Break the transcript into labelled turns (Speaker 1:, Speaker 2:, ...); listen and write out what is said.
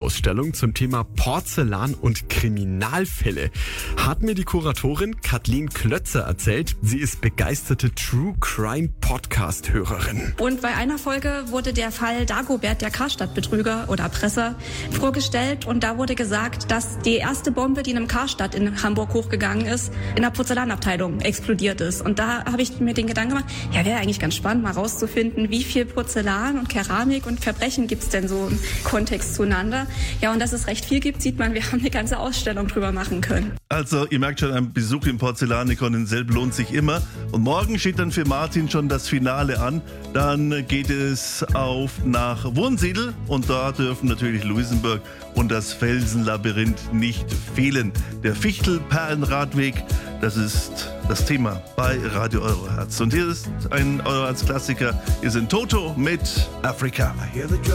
Speaker 1: Sonderausstellung zum Thema Porzellan und Kriminalfälle. Hat mir die Kuratorin Kathleen Klötzer erzählt. Sie ist begeisterte True Crime Podcast Hörerin.
Speaker 2: Und bei einer Folge wurde der Fall Dagobert, der Karstadt-Betrüger oder Erpresser, vorgestellt. Und da wurde gesagt, dass die erste Bombe, die in einem Karstadt in Hamburg hochgegangen ist, in der Porzellanabteilung explodiert ist. Und da habe ich mir den Gedanken gemacht, ja, wäre eigentlich ganz spannend, mal rauszufinden, wie viel Porzellan und Keramik und Verbrechen gibt es denn so im Kontext zueinander. Ja, und dass es recht viel gibt, sieht man, wir haben eine ganze Ausstellung drüber machen können.
Speaker 3: Also, ihr merkt schon, ein Besuch im Porzellanikon in Selb lohnt sich immer. Und morgen steht dann für Martin schon das Finale an. Dann geht es nach Wunsiedel und da dürfen natürlich Luisenburg und das Felsenlabyrinth nicht fehlen. Der Fichtelperlenradweg, das ist das Thema bei Radio Eurohertz. Und hier ist ein Eurohertz-Klassiker. Hier sind Toto mit Afrika.